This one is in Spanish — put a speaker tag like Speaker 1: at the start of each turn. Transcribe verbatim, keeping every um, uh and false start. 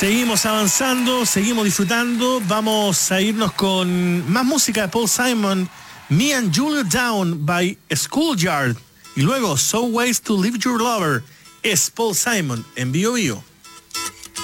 Speaker 1: Seguimos avanzando, seguimos disfrutando. Vamos a irnos con más música de Paul Simon, Me and Julia Down by Schoolyard. Y luego, So Ways to Leave Your Lover, es Paul Simon en Bio Bio.